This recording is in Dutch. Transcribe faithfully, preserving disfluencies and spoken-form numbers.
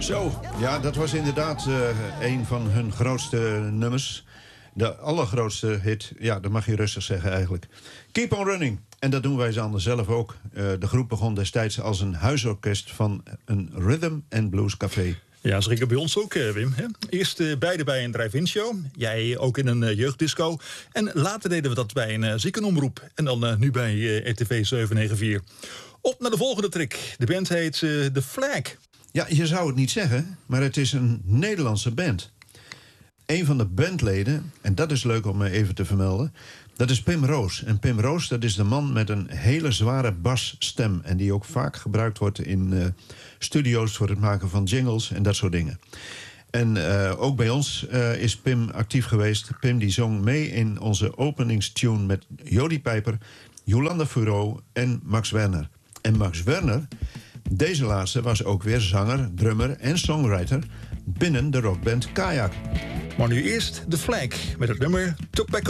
Zo, ja, dat was inderdaad uh, een van hun grootste nummers. De allergrootste hit, ja, dat mag je rustig zeggen eigenlijk. Keep on Running. En dat doen wij Zander zelf ook. Uh, de groep begon destijds als een huisorkest van een rhythm and blues café. Ja, zeker bij ons ook, Wim. Hè? Eerst uh, beide bij een drive-in show. Jij ook in een uh, jeugddisco. En later deden we dat bij een uh, ziekenomroep. En dan uh, nu bij uh, R T V zeven negen vier. Op naar de volgende trick. De band heet uh, The Flag. Ja, je zou het niet zeggen, maar het is een Nederlandse band. Een van de bandleden, en dat is leuk om even te vermelden, dat is Pim Roos. En Pim Roos, dat is de man met een hele zware basstem. En die ook vaak gebruikt wordt in uh, studio's voor het maken van jingles en dat soort dingen. En uh, ook bij ons uh, is Pim actief geweest. Pim die zong mee in onze openingstune met Jody Pijper, Jolanda Furo en Max Werner. En Max Werner, deze laatste, was ook weer zanger, drummer en songwriter binnen de rockband Kayak. Maar nu eerst The Flag met het nummer Tobacco.